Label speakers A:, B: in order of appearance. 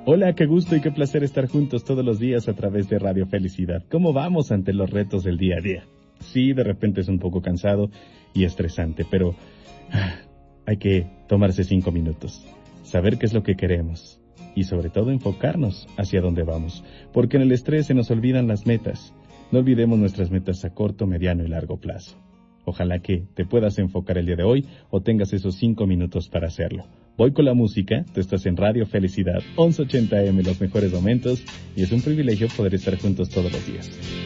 A: Hola, qué gusto y qué placer estar juntos todos los días a través de Radio Felicidad. ¿Cómo vamos ante los retos del día a día? Sí, de repente es un poco cansado y estresante, pero hay que tomarse 5 minutos, saber qué es lo que queremos y sobre todo enfocarnos hacia dónde vamos, porque en el estrés se nos olvidan las metas. No olvidemos nuestras metas a corto, mediano y largo plazo. Ojalá que te puedas enfocar el día de hoy o tengas esos 5 minutos para hacerlo. Voy con la música, tú estás en Radio Felicidad, 1180 AM, los mejores momentos, y es un privilegio poder estar juntos todos los días.